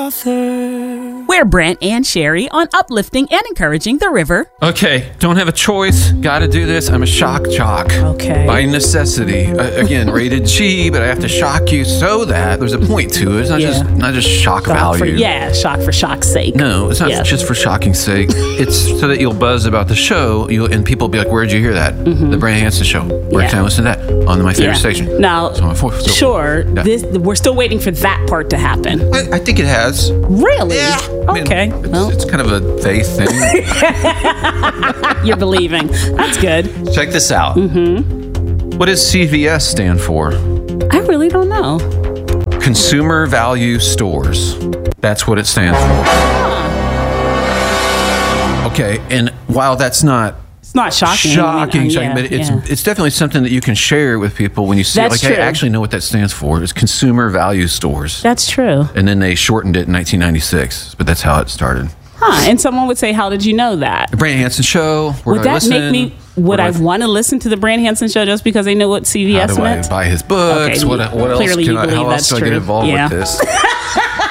author. We're Brent and Sherry on uplifting and encouraging the river. Okay, don't have a choice. Gotta do this. I'm a shock jock. Okay. By necessity. Again, rated G, but I have to shock you so that there's a point to it. It's not just shock value. Shock for shock's sake. No, it's not just for shocking's sake. It's so that you'll buzz about the show, and people will be like, where'd you hear that? The Brent Hansen Show. Where can I listen to that? On my favorite station. Now, we're still waiting for that part to happen. I think it has. Really? Yeah. Okay. It's kind of a faith thing. You're believing. That's good. Check this out. What does CVS stand for? I really don't know. Consumer Value Stores. That's what it stands for. Okay, and while that's not it's not shocking, but it's definitely something that you can share with people when you see That's it. Like, true. I actually know what that stands for. It's Consumer Value Stores. That's true. And then they shortened it in 1996, but that's how it started. And someone would say, how did you know that? The Brent Hansen Show. Would that make me... Would I want to listen to the Brent Hansen Show just because I know what CVS meant? How do I buy his books? Okay, what else clearly can you I, believe how else that's do I get true. involved Yeah. with this?